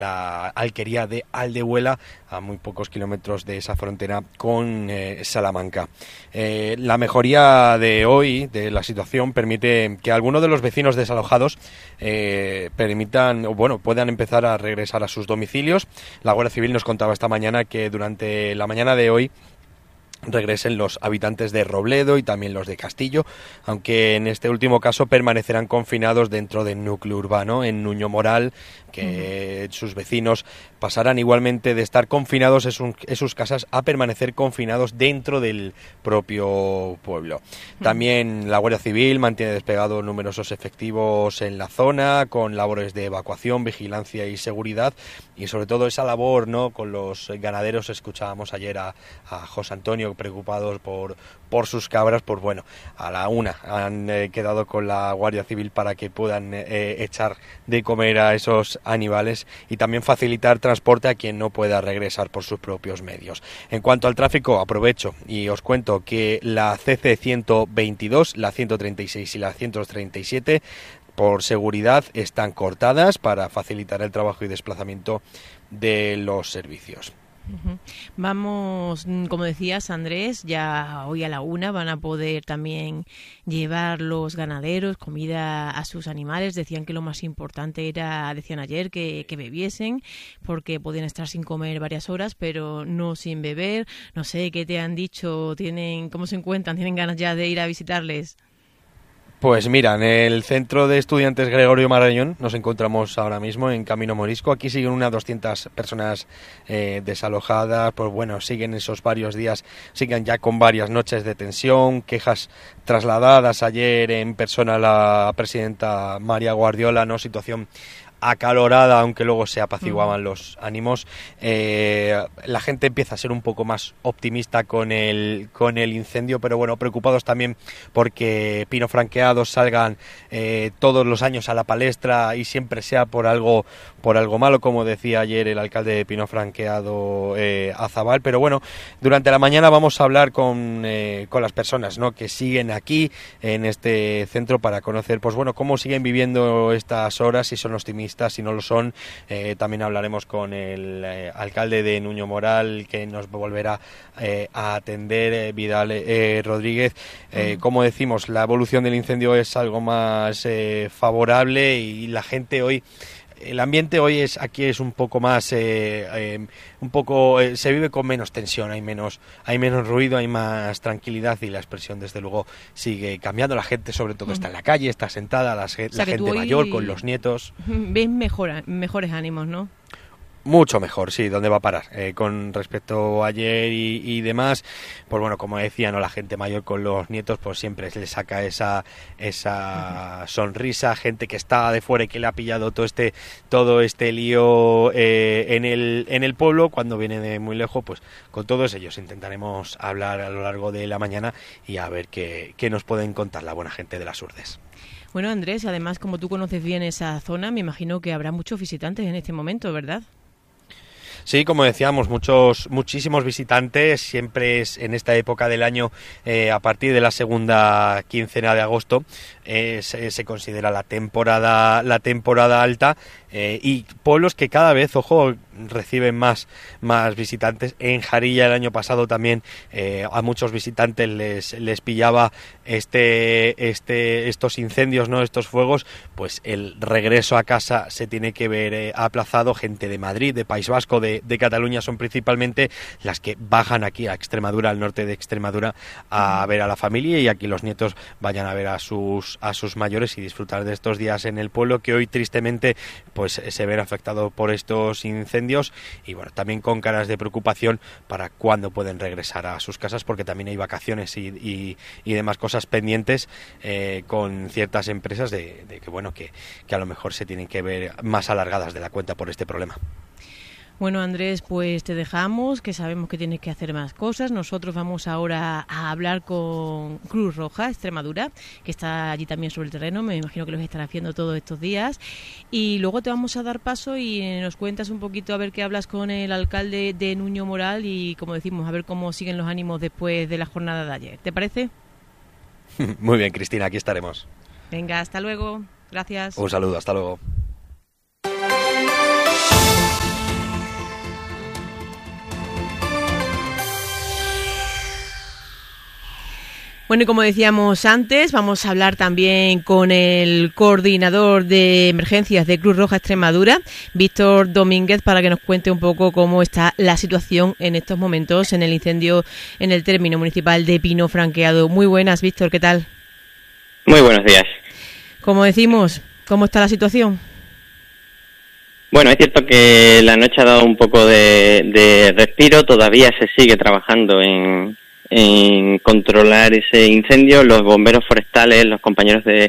la alquería de Aldehuela, a muy pocos kilómetros de esa frontera con Salamanca. La mejoría de hoy de la situación permite que algunos de los vecinos desalojados puedan empezar a regresar a sus domicilios. La Guardia Civil nos contaba esta mañana que durante la mañana de hoy regresen los habitantes de Robledo y también los de Castillo, aunque en este último caso permanecerán confinados dentro del núcleo urbano, en Nuño Moral, que sus vecinos pasarán igualmente de estar confinados en sus casas a permanecer confinados dentro del propio pueblo. También la Guardia Civil mantiene desplegados numerosos efectivos en la zona, con labores de evacuación, vigilancia y seguridad, y sobre todo esa labor, ¿no?, con los ganaderos. Escuchábamos ayer a José Antonio preocupados por sus cabras. Pues bueno, a la una han quedado con la Guardia Civil para que puedan echar de comer a esos animales y también facilitar transporte a quien no pueda regresar por sus propios medios. En cuanto al tráfico, aprovecho y os cuento que la CC 122, la 136 y la 137 por seguridad están cortadas para facilitar el trabajo y desplazamiento de los servicios. Vamos, como decías, Andrés, ya hoy a la una van a poder también llevar los ganaderos comida a sus animales. Decían que lo más importante era, decían ayer, que bebiesen, porque podían estar sin comer varias horas, pero no sin beber. No sé qué te han dicho, cómo se encuentran, tienen ganas ya de ir a visitarles. Pues mira, en el Centro de Estudiantes Gregorio Marañón nos encontramos ahora mismo en Camino Morisco. Aquí siguen unas 200 personas desalojadas. Pues bueno, siguen esos varios días, siguen ya con varias noches de tensión, quejas trasladadas ayer en persona a la presidenta María Guardiola, ¿no? Situación acalorada, aunque luego se apaciguaban los ánimos. La gente empieza a ser un poco más optimista con el incendio, pero bueno, preocupados también porque Pino Franqueados salgan todos los años a la palestra y siempre sea por algo malo, como decía ayer el alcalde de Pino Franqueado, Azabal. Pero bueno, durante la mañana vamos a hablar con las personas, ¿no?, que siguen aquí en este centro para conocer, pues bueno, cómo siguen viviendo estas horas, si son optimistas, si no lo son. También hablaremos con el alcalde de Nuño Moral, que nos volverá a atender, Vidal Rodríguez. Como decimos, la evolución del incendio es algo más favorable y la gente hoy... El ambiente hoy aquí es un poco más, se vive con menos tensión, hay menos ruido, hay más tranquilidad y la expresión desde luego sigue cambiando. La gente sobre todo está en la calle, está sentada, la gente mayor con los nietos. ¿Ves mejores ánimos, no? Mucho mejor, sí, ¿dónde va a parar? Con respecto a ayer y demás, pues bueno, como decía, ¿no?, la gente mayor con los nietos pues siempre le saca esa sonrisa. Gente que está de fuera y que le ha pillado todo este lío en el pueblo, cuando viene de muy lejos, pues con todos ellos intentaremos hablar a lo largo de la mañana y a ver qué nos pueden contar la buena gente de las Urdes. Bueno, Andrés, además, como tú conoces bien esa zona, me imagino que habrá muchos visitantes en este momento, ¿verdad? Sí, como decíamos, muchísimos visitantes. Siempre es en esta época del año, a partir de la segunda quincena de agosto, se considera la temporada alta, y pueblos que cada vez, ojo, reciben más visitantes. En Jarilla el año pasado también a muchos visitantes les pillaba estos incendios, ¿no?, estos fuegos. Pues el regreso a casa se tiene que ver aplazado. Gente de Madrid, de País Vasco, de Cataluña son principalmente las que bajan aquí a Extremadura, al norte de Extremadura, a ver a la familia, y aquí los nietos vayan a ver a sus mayores y disfrutar de estos días en el pueblo, que hoy tristemente pues se ven afectados por estos incendios, y bueno, también con caras de preocupación para cuándo pueden regresar a sus casas, porque también hay vacaciones y demás cosas pendientes con ciertas empresas de que bueno, que a lo mejor se tienen que ver más alargadas de la cuenta por este problema. Bueno, Andrés, pues te dejamos, que sabemos que tienes que hacer más cosas. Nosotros vamos ahora a hablar con Cruz Roja Extremadura, que está allí también sobre el terreno. Me imagino que los estará haciendo todos estos días. Y luego te vamos a dar paso y nos cuentas un poquito, a ver qué hablas con el alcalde de Nuño Moral y, como decimos, a ver cómo siguen los ánimos después de la jornada de ayer. ¿Te parece? Muy bien, Cristina, aquí estaremos. Venga, hasta luego. Gracias. Un saludo, hasta luego. Bueno, y como decíamos antes, vamos a hablar también con el coordinador de emergencias de Cruz Roja Extremadura, Víctor Domínguez, para que nos cuente un poco cómo está la situación en estos momentos en el incendio en el término municipal de Pino Franqueado. Muy buenas, Víctor, ¿qué tal? Muy buenos días. Como decimos, ¿cómo está la situación? Bueno, es cierto que la noche ha dado un poco de respiro, todavía se sigue trabajando en controlar ese incendio. Los bomberos forestales, los compañeros de